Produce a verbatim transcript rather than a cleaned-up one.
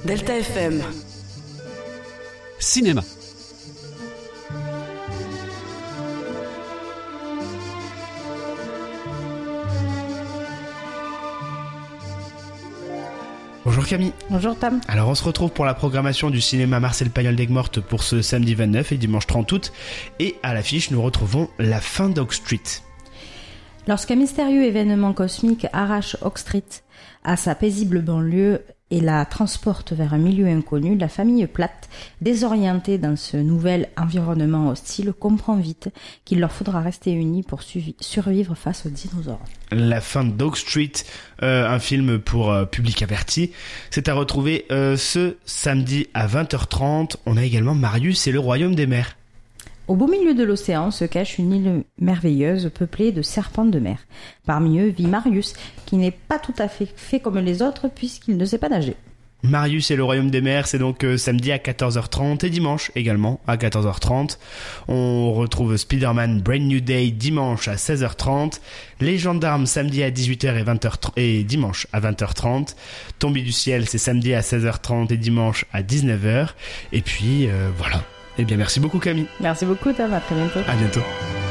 Delta F M. Cinéma. Bonjour Camille. Bonjour Tam. Alors on se retrouve pour la programmation du cinéma Marcel Pagnol d'Aigues-Mortes pour ce samedi vingt-neuf et dimanche trente août. Et à l'affiche, nous retrouvons La fin d'Oak Street. Lorsqu'un mystérieux événement cosmique arrache Oak Street à sa paisible banlieue et la transporte vers un milieu inconnu, la famille Platt, désorientée dans ce nouvel environnement hostile, comprend vite qu'il leur faudra rester unis pour suivi- survivre face aux dinosaures. La fin d'Oak Street, euh, un film pour euh, public averti. C'est à retrouver euh, ce samedi à vingt heures trente. On a également Marius et le Royaume des Mers. Au beau milieu de l'océan se cache une île merveilleuse peuplée de serpents de mer. Parmi eux vit Marius, qui n'est pas tout à fait fait comme les autres puisqu'il ne sait pas nager. Marius et le Royaume des Mers, c'est donc euh, samedi à quatorze heures trente et dimanche également à quatorze heures trente. On retrouve Spider-Man Brand New Day dimanche à seize heures trente. Les Gendarmes samedi à dix-huit heures et, vingt heures trente et dimanche à vingt heures trente. Tombé du ciel, c'est samedi à seize heures trente et dimanche à dix-neuf heures. Et puis euh, voilà. Eh bien merci beaucoup Camille. Merci beaucoup Tam, à très bientôt. À bientôt.